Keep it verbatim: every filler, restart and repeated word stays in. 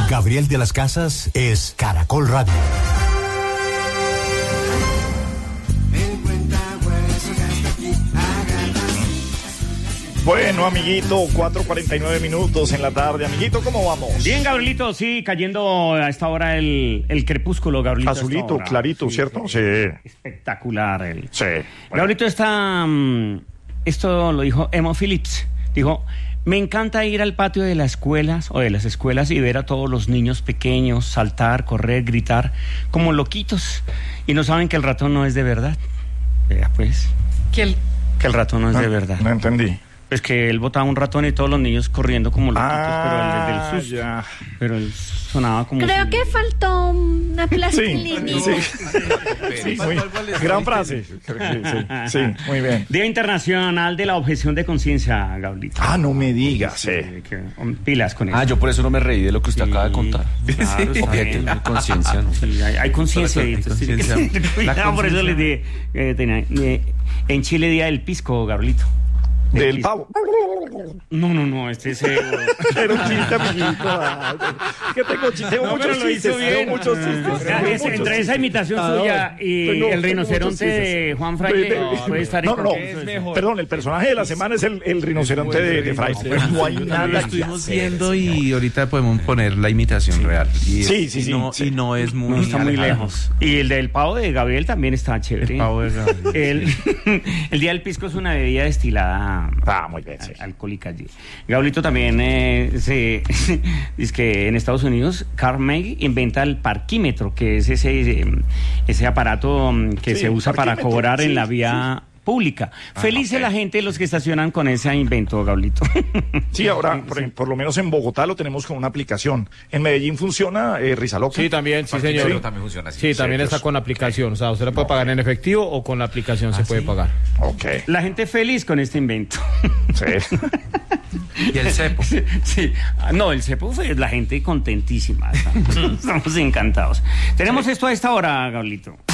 Gabriel de las Casas es Caracol Radio. Bueno, amiguito, cuatro cuarenta y nueve minutos en la tarde. Amiguito, ¿cómo vamos? Bien, Gabrielito, sí, cayendo a esta hora el, el crepúsculo, Gabrielito. Azulito, clarito, sí, ¿cierto? Sí. Espectacular. El... Sí. Bueno. Gabrielito está... Um, esto lo dijo Emo Phillips. Dijo, me encanta ir al patio de las escuelas o de las escuelas y ver a todos los niños pequeños saltar, correr, gritar, como loquitos. Y no saben que el ratón no es de verdad. Vea, pues. Que el, que el ratón no es no, de verdad. No entendí. Pues que él botaba un ratón y todos los niños corriendo como loquitos, ah, pero el del susto. Ya. Pero él sonaba como... Creo si... que faltó una plastilina. Sí, sí. Sí, muy, gran frase. Sí, sí, sí, muy bien. Día Internacional de la Objeción de Conciencia, Gabrielito. Ah, no me digas, sí. Sí, que, um, pilas con eso. Ah, yo por eso no me reí de lo que usted Sí, acaba de contar. claro, sí. Objeto de conciencia, ¿no? Sí, hay, hay conciencia. Hay entonces, conciencia. tiene que tener La cuidado, por eso les dije, eh, tenía, eh, en Chile, Día del Pisco, Gabrielito. Del pisco. pavo. No, no, no, este es... Eh, Era un chiste, amiguito. Ah, que tengo, chiste, tengo No, muchos pero lo hizo chistes. bien. Tengo muchos chistes. Ya, tengo es- muchos entre esa chistes. imitación Ah, suya no, y tengo- el tengo rinoceronte muchos chistes. de Juan Fraile Ve- ve- puede estar No, no, no. en Perdón, el personaje de la semana es el, el rinoceronte de, de Fraile. Pues no hay nada Lo que estuvimos hacer, viendo señor. y ahorita podemos poner la imitación real. Y es- Sí, sí, y sí, no, sí. Y no es muy... No está muy alejado. lejos. Y el del pavo de Gabriel también está chévere. El pavo de Gabriel. El, el Día del Pisco es una bebida destilada Ah, muy bien, sí. alcohólica. Gabrielito también eh, se dice que en Estados Unidos Carnegie inventa el parquímetro, que es ese, ese aparato mm, que Sí, se usa para parquímetro, cobrar en sí, la vía pública. Feliz ok. la gente, los que estacionan con ese invento, Gabrielito. Sí, ahora, por, por lo menos en Bogotá lo tenemos con una aplicación. En Medellín funciona eh, Rizaloca. Sí, también, sí, señor. Sí. Sí, también funciona así. también Serios. está con aplicación. O sea, usted la puede pagar en efectivo o con la aplicación se puede pagar. Ok. La gente feliz con este invento. Sí. Y el cepo. Sí, ah, no, el cepo fue la gente contentísima. Estamos, estamos encantados. Tenemos esto a esta hora, Gabrielito.